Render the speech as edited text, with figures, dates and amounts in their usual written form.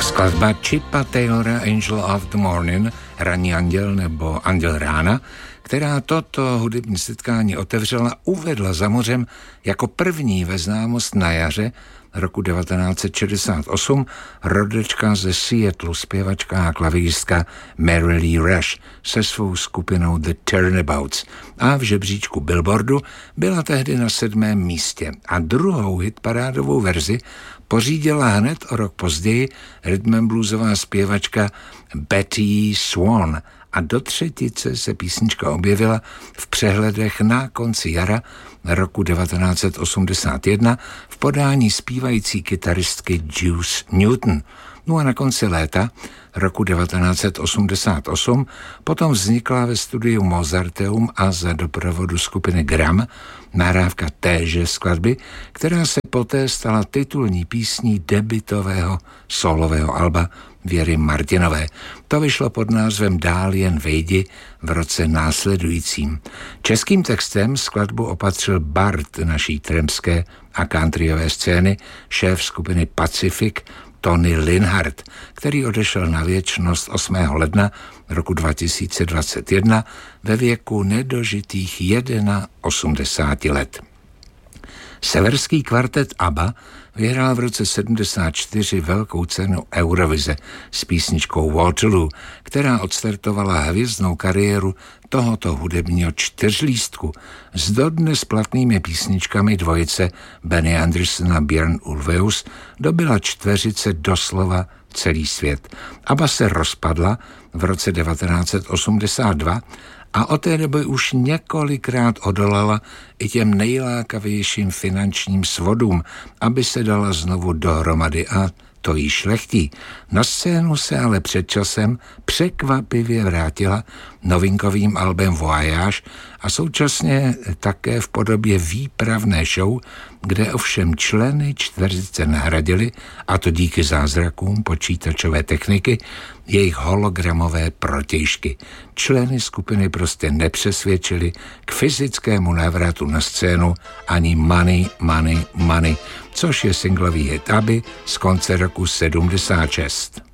Skladba Chipa Taylora Angel of the Morning, ranní anděl nebo anděl rána, která toto hudební setkání otevřela, uvedla za mořem jako první ve známost na jaře roku 1968 rodečka ze Seattleu, zpěvačka a klavíristka Mary Lee Rush se svou skupinou The Turnabouts a v žebříčku Billboardu byla tehdy na 7. místě a druhou hitparádovou verzi pořídila hned o rok později rhythm and bluesová zpěvačka Betty Swan a do třetice se písnička objevila v přehledech na konci jara roku 1981 v podání zpívající kytaristky Juice Newton. No a na konci léta roku 1988 potom vznikla ve studiu Mozarteum a za doprovodu skupiny Gram nahrávka téže skladby, která se poté stala titulní písní debutového solového alba Věry Martinové. To vyšlo pod názvem Dál jen vejdi v roce následujícím. Českým textem skladbu opatřil bard naší trampské a countryové scény, šéf skupiny Pacific Tony Linhart, který odešel na věčnost 8. ledna roku 2021 ve věku nedožitých 81 let. Severský kvartet ABBA vyhrál v roce 74 velkou cenu Eurovize s písničkou Waterloo, která odstartovala hvězdnou kariéru tohoto hudebního čtyřlístku s dodnes platnými písničkami dvojice Benny Andersson a Björn Ulvaeus dobyla čtveřice doslova celý svět. ABBA se rozpadla v roce 1982 a od té doby už několikrát odolala i těm nejlákavějším finančním svodům, aby se dala znovu dohromady a to jí šlechtí. Na scénu se ale před časem překvapivě vrátila novinkovým albem Voyage a současně také v podobě výpravné show, kde ovšem členy čtveřice nahradili, a to díky zázrakům počítačové techniky, jejich hologramové protějšky. Členy skupiny prostě nepřesvědčili k fyzickému návratu na scénu ani Money, Money, Money, což je singlový hit ABBY z konce roku 76.